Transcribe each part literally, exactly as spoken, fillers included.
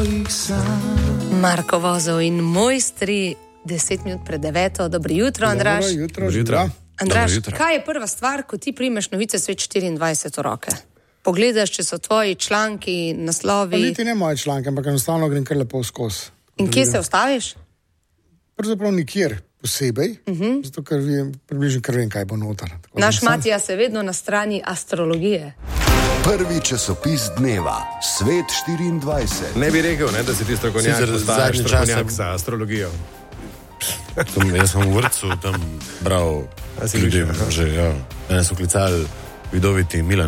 svojih sanj. Marko Vozov in mojstri, deset minut pred deveto. Dobro jutro, Andraž. Dobro jutro, jutro. Andraž, kaj je prva stvar, ko ti primeš novice Svet štiriindvajset v roke? Pogledaš, če so tvoji članki, naslovi. Niti ne moje članke, ampak enostavno grem kar lepo skozi. In kje se ustaviš? Pravzaprav nikjer posebej, uh -huh. zato ker vem, približno kar vem, kaj bo noter. Naš Matija se vedno na strani astrologije. Prvi časopis dneva, Svet štiriindvajset. Ne bi rekel, ne, da si ti strokovnjak, postaješ strokovnjak za astrologijo. Tam, jaz sem v vrtcu tam bral ljudem, že, ja. Mene so klicali vidoviti Milan.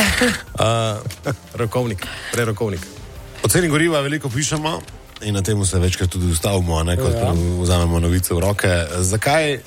Uh, rokovnik, prerokovnik. O ceni goriva veliko pišemo in na temu se večkrat tudi ustavimo, ne, ko ja. vzamemo novice v roke. Zakaj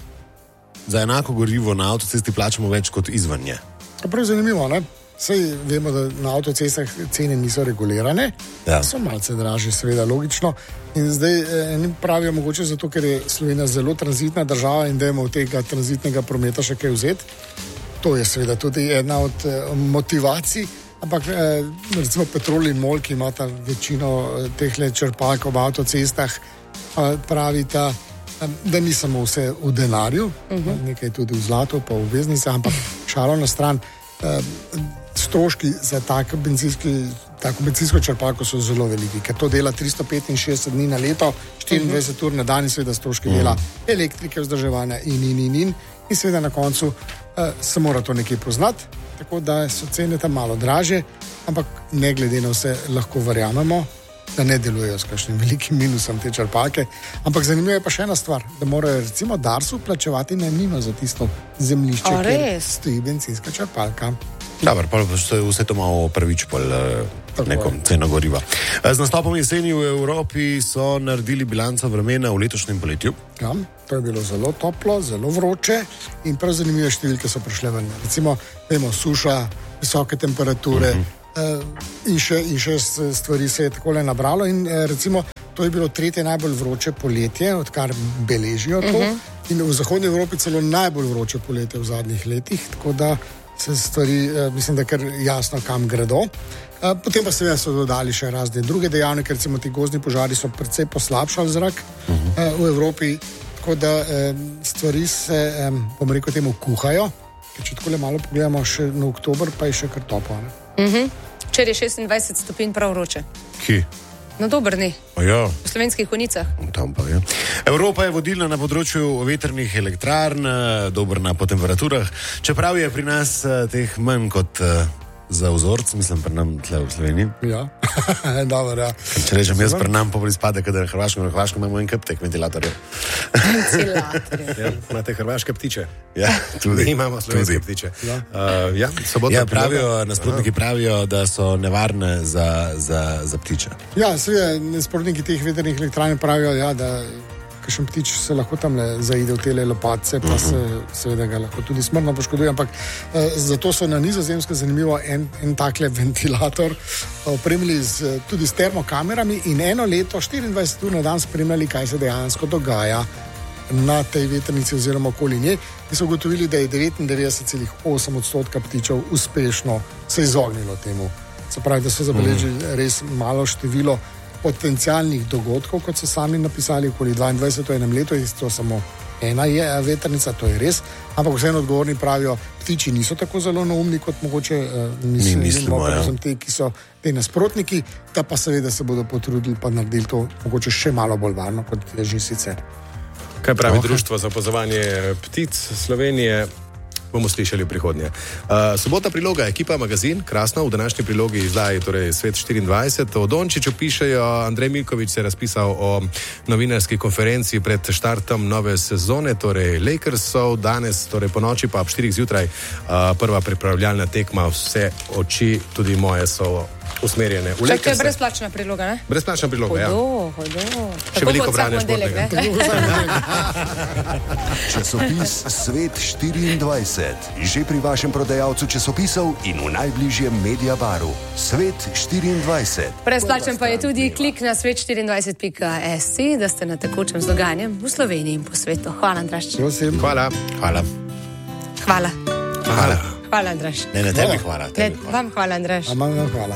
za enako gorivo na avtocesti plačamo več kot izven nje? Prav zanimivo, ne? Saj vemo, da na avtocestah cene niso regulirane, ja. so malce dražje, seveda logično. In zdaj enim pravijo mogoče zato, ker je Slovenija zelo tranzitna država in dajmo od tega tranzitnega prometa še kaj vzeti. To je seveda tudi ena od eh, motivacij, ampak eh, recimo Petrol in MOL, ki imata večino eh, teh let črpalk ob avtocestah, eh, pravita, eh, da ni samo vse v denarju, uh -huh. nekaj tudi v zlatu, pa v obveznicah, ampak šalo na stran. Eh, stroški za tak bencinski, tako bencinsko črpalko so zelo veliki, ker to dela tristo petinšestdeset dni na leto, štiriindvajset uh -huh. ur na dan in seveda stroški uh -huh. dela elektrike, vzdrževanja in in in in in seveda na koncu uh, se mora to nekaj poznati, tako da so cene tam malo draže, ampak ne glede na vse lahko verjamemo, da ne delujejo s kakšnim velikim minusom te črpalke. Ampak zanimivo je pa še ena stvar, da morajo recimo Darsu plačevati najemnino za tisto zemljišče, o, kjer stoji bencinska črpalka. Dobar, pa vse to malo prvič pol nekom ceno goriva. Z nastopom jeseni v Evropi so naredili bilanco vremena v letošnjem poletju. Ja, to je bilo zelo toplo, zelo vroče in prav zanimive številke so prišle ven. Recimo, vemo, suša, visoke temperature uh -huh. uh, in, še, in še stvari se je takole nabralo in uh, recimo, to je bilo tretje najbolj vroče poletje, odkar beležijo to. Uh -huh. In v zahodni Evropi celo najbolj vroče poletje v zadnjih letih, tako da se stvari, mislim, da kar jasno, kam gredo. Potem pa seveda so dodali še razne druge dejavnike, recimo ti gozdni požari so precej poslabšali zrak uh -huh. v Evropi, tako da stvari se, bom rekel, temu kuhajo, ker če tako le malo pogledamo še na oktober, pa je še kar toplo. Uh -huh. Včeraj je šestindvajset stopinj prav vroče. Ki? Na Dobrni, ja. v Slovenskih Konjicah. Tam pa je. Evropa je vodilna na področju vetrnih elektrarn, Dobrna po temperaturah, čeprav je pri nas teh manj kot za vzorc, mislim, pri nam tle v Sloveniji. Ja, dobro, ja. Če rečem, jaz pri nam pa izpade, kadar je Hrvaško, na Hrvaško imamo en kup teh ventilatorjev. Ventilatorjev. Ja, imate hrvaške ptiče. Ja, tudi. Mi imamo slovenske ptiče. Ja, uh, ja, ja pravijo, nasprotniki pravijo, da so nevarne za, za, za ptiče. Ja, seveda, nasprotniki teh vetrnih elektrarn pravijo, ja, da kakšen ptič se lahko tam le zaide v tele lopatce, pa se seveda ga lahko tudi smrtno poškoduje, ampak eh, zato so na Nizozemskem zanimivo en, en takle ventilator opremili z, tudi s termokamerami in eno leto, štiriindvajset ur na dan spremljali, kaj se dejansko dogaja na tej vetrnici oziroma okoli nje. In so ugotovili, da je devetindevetdeset celih osem odstotka ptičev uspešno se izognilo temu. Se pravi, da so zabeležili mm. res malo število potencialnih dogodkov, kot so sami napisali, okoli dvaindvajset v enem letu, in to samo ena je vetrnica, to je res, ampak vseeno odgovorni pravijo, ptiči niso tako zelo neumni, kot mogoče uh, mi mislimo, ja. Te, ki so te nasprotniki, da pa seveda se bodo potrudili pa naredili to mogoče še malo bolj varno, kot je že sicer. Kaj pravi okay. Društvo za opazovanje ptic Slovenije? Bomo slišali v prihodnje. Uh, sobota priloga, ekipa magazin, krasno, v današnji prilogi izdaji, torej Svet štiriindvajset. O Dončiću pišejo, Andrej Milković se je razpisal o novinarski konferenci pred štartom nove sezone, torej Lakersov, danes, torej po noči pa ob štirih zjutraj, uh, prva pripravljalna tekma, vse oči, tudi moje so usmerjene v Lakers. To je brezplačna priloga, ne? Brezplačna priloga, hodo, ja. Hodo. Še veliko branja športnega. Časopis Svet štiriindvajset. Že pri vašem prodajalcu časopisov in v najbližjem Mediabaru. Svet štiriindvajset. Brezplačen pa je tudi klik na svet štiriindvajset pika si, da ste na tekočem z dogajanjem v Sloveniji in po svetu. Hvala, Andraž. Prosim. Hvala. Hvala. Hvala. Hvala. Hvala, Andraž. Ne, ne, tebi hvala. Tebi ne, hvala. Vam hvala, Andraž. Hvala.